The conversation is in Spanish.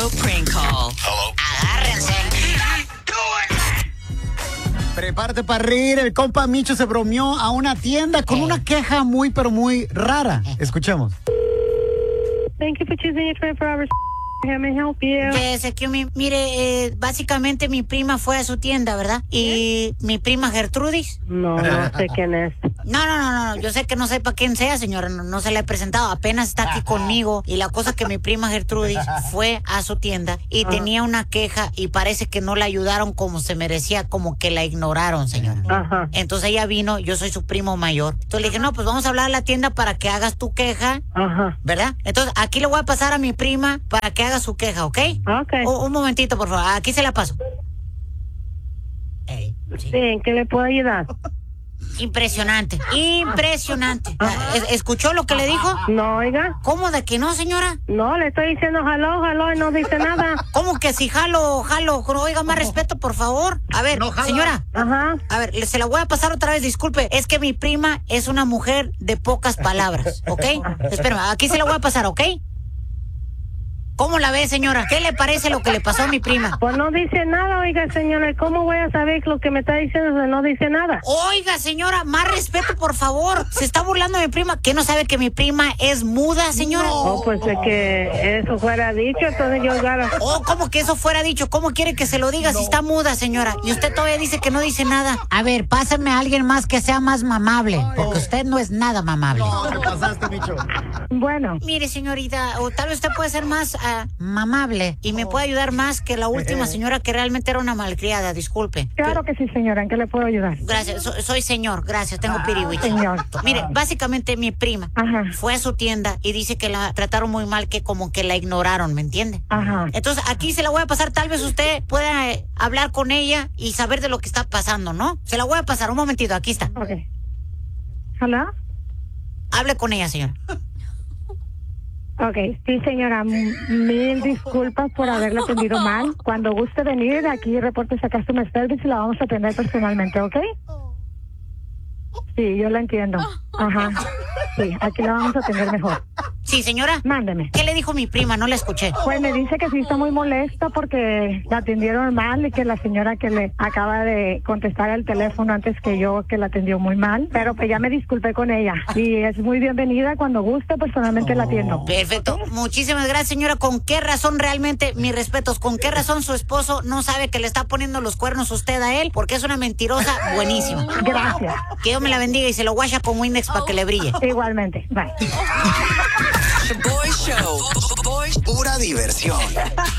Show Prank Call. Agárrense. Prepárate para reír. El compa Micho se bromeó a una tienda con una queja muy, pero muy rara. Escuchemos. Thank you for choosing your 24 hours. How may I help you? Yes, mire, básicamente mi prima fue a su tienda, ¿verdad? Y mi prima Gertrudis. No sé quién es. No, yo sé que no sepa quién sea, señora, no se la he presentado, apenas está aquí conmigo. Y la cosa que mi prima Gertrudis fue a su tienda y tenía una queja y parece que no la ayudaron como se merecía, como que la ignoraron, señora. Ajá. Entonces ella vino, yo soy su primo mayor. Entonces le dije, no, pues vamos a hablar a la tienda para que hagas tu queja, Ajá. ¿verdad? Entonces aquí le voy a pasar a mi prima para que haga su queja, ¿ok? Ok. Un momentito, por favor, aquí se la paso. Sí. Sí, ¿en qué le puedo ayudar? Impresionante. ¿Escuchó lo que le dijo? No, oiga. ¿Cómo de que no, señora? No, le estoy diciendo jaló y no dice nada. ¿Cómo que si jalo? Oiga, más respeto, por favor. A ver, señora. Ajá. A ver, se la voy a pasar otra vez, disculpe. Es que mi prima es una mujer de pocas palabras, ¿ok? Espérame, aquí se la voy a pasar, ¿ok? ¿Cómo la ve, señora? ¿Qué le parece lo que le pasó a mi prima? Pues no dice nada, oiga, señora. ¿Cómo voy a saber lo que me está diciendo si no dice nada? Oiga, señora, más respeto, por favor. Se está burlando de mi prima. ¿Qué no sabe que mi prima es muda, señora? Oh, pues es que eso fuera dicho, entonces yo agarro. Oh, ¿cómo que eso fuera dicho? ¿Cómo quiere que se lo diga si está muda, señora? Y usted todavía dice que no dice nada. A ver, pásame a alguien más que sea más mamable, porque usted no es nada mamable. No, te pasaste, Micho. Bueno. Mire, señorita, o tal vez usted puede ser más mamable y me puede ayudar más que la última señora que realmente era una malcriada, disculpe. Claro que sí, señora. ¿En qué le puedo ayudar? Gracias, soy señor, gracias, tengo pirigüita. Señor. Mire, básicamente mi prima fue a su tienda y dice que la trataron muy mal, que como que la ignoraron, ¿me entiende? Ajá. Entonces aquí se la voy a pasar, tal vez usted pueda hablar con ella y saber de lo que está pasando, ¿no? Se la voy a pasar, un momentito, aquí está. Ok. ¿Hola? Hable con ella, señora. Ok, sí, señora, mil disculpas por haberla atendido mal. Cuando guste venir, aquí reportes a Customer Service y la vamos a atender personalmente, ¿ok? Sí, yo la entiendo. Ajá. Sí, aquí la vamos a atender mejor. Sí, señora. Mándeme. ¿Qué le dijo mi prima? No la escuché. Pues me dice que sí está muy molesta porque la atendieron mal y que la señora que le acaba de contestar el teléfono antes que yo, que la atendió muy mal. Pero pues ya me disculpé con ella. Y es muy bienvenida. Cuando guste, personalmente la atiendo. Perfecto. Muchísimas gracias, señora. ¿Con qué razón realmente, mis respetos, con qué razón su esposo no sabe que le está poniendo los cuernos usted a él? Porque es una mentirosa buenísima. Gracias. Que Dios me la bendiga y se lo guacha con Windex para que le brille. Igualmente. Bye. The Boy Show. Pura diversión.